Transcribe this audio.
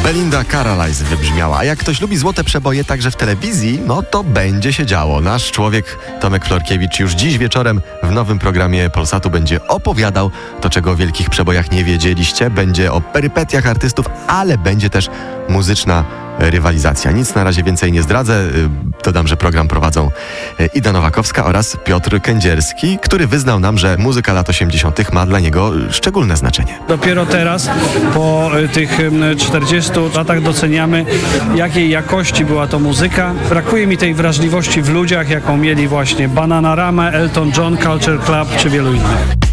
Belinda Carlisle wybrzmiała. A jak ktoś lubi złote przeboje także w telewizji, no to będzie się działo. Nasz człowiek Tomek Florkiewicz już dziś wieczorem w nowym programie Polsatu będzie opowiadał to, czego o wielkich przebojach nie wiedzieliście. Będzie o perypetiach artystów, ale będzie też muzyczna rywalizacja. Nic na razie więcej nie zdradzę. Dodam, że program prowadzą Ida Nowakowska oraz Piotr Kędzierski, który wyznał nam, że muzyka lat 80. ma dla niego szczególne znaczenie. Dopiero teraz, po tych 40 latach doceniamy, jakiej jakości była to muzyka. Brakuje mi tej wrażliwości w ludziach, jaką mieli właśnie Bananarama, Elton John, Culture Club czy wielu innych.